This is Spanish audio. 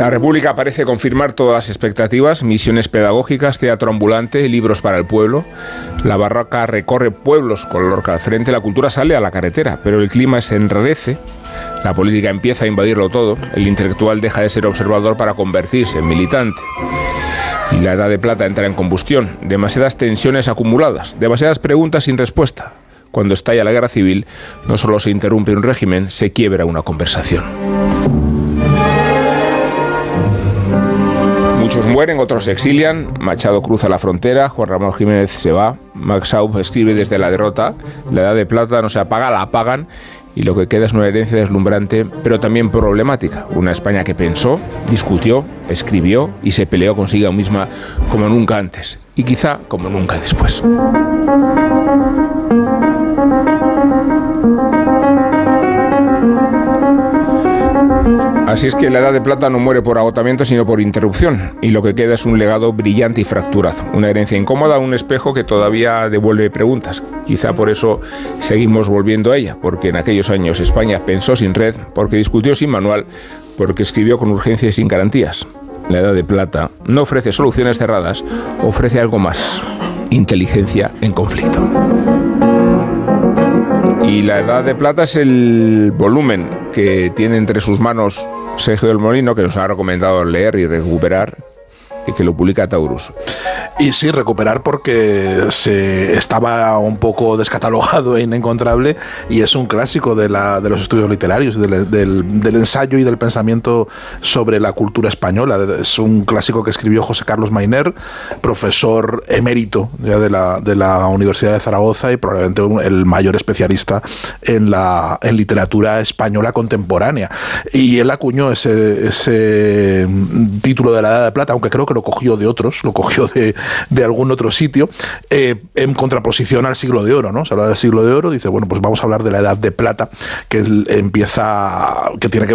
La República parece confirmar todas las expectativas: misiones pedagógicas, teatro ambulante, libros para el pueblo. La barraca recorre pueblos con Lorca al frente, la cultura sale a la carretera, pero el clima se enredece, la política empieza a invadirlo todo, el intelectual deja de ser observador para convertirse en militante. Y la Edad de Plata entra en combustión, demasiadas tensiones acumuladas, demasiadas preguntas sin respuesta. Cuando estalla la guerra civil, no solo se interrumpe un régimen, se quiebra una conversación. Muchos mueren, otros se exilian. Machado cruza la frontera, Juan Ramón Jiménez se va, Max Aub escribe desde la derrota. La Edad de Plata no se apaga, la apagan, y lo que queda es una herencia deslumbrante, pero también problemática. Una España que pensó, discutió, escribió y se peleó consigo misma como nunca antes, y quizá como nunca después. Así es que la Edad de Plata no muere por agotamiento, sino por interrupción, y lo que queda es un legado brillante y fracturado, una herencia incómoda, un espejo que todavía devuelve preguntas. Quizá por eso seguimos volviendo a ella, porque en aquellos años España pensó sin red, porque discutió sin manual, porque escribió con urgencia y sin garantías. La Edad de Plata no ofrece soluciones cerradas, ofrece algo más: inteligencia en conflicto. Y la Edad de Plata es el volumen que tiene entre sus manos Sergio del Molino, que nos ha recomendado leer y recuperar, y que lo publica Taurus. Y sí, recuperar porque se estaba un poco descatalogado e inencontrable, y es un clásico de los estudios literarios, del ensayo y del pensamiento sobre la cultura española. Es un clásico que escribió José Carlos Mayner, profesor emérito ya de la Universidad de Zaragoza y probablemente el mayor especialista en literatura española contemporánea. Y él acuñó ese título de la Edad de Plata, aunque creo que lo cogió de otros, lo cogió de algún otro sitio, en contraposición al siglo de oro, ¿no? Se habla del siglo de oro, dice, bueno, pues vamos a hablar de la Edad de Plata, que tiene que